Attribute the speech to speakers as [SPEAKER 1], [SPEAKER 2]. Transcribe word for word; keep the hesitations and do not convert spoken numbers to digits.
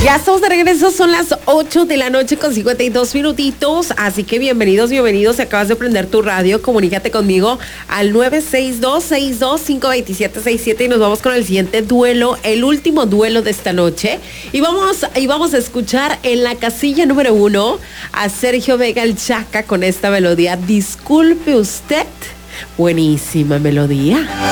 [SPEAKER 1] Ya estamos de regreso, son las ocho de la noche con cincuenta y dos minutitos, así que bienvenidos, bienvenidos, si acabas de prender tu radio, comunícate conmigo al nueve seis dos, seis dos cinco, dos siete seis siete y nos vamos con el siguiente duelo, el último duelo de esta noche, y vamos, y vamos a escuchar en la casilla número uno a Sergio Vega el Chaca con esta melodía, Disculpe Usted, buenísima melodía.